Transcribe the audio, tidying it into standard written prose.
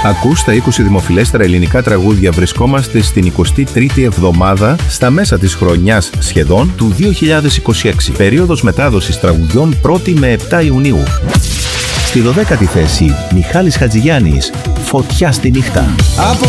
Ακούς τα 20 δημοφιλέστερα ελληνικά τραγούδια. Βρισκόμαστε στην 23η εβδομάδα στα μέσα της χρονιάς σχεδόν του 2026. Περίοδος μετάδοσης τραγουδιών 1η με 7 Ιουνίου. Στη 12η θέση, Μιχάλης Χατζηγιάννης, Φωτιά στη νύχτα.